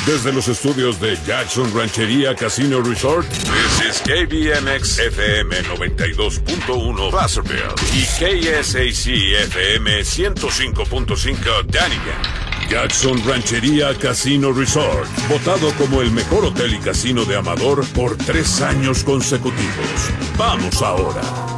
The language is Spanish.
Desde los estudios de Jackson Ranchería Casino Resort, this is KBMX FM 92.1 Placerville y KSAC FM 105.5 Dunnigan. Jackson Ranchería Casino Resort, votado como el mejor hotel y casino de Amador por 3 años consecutivos. ¡Vamos ahora!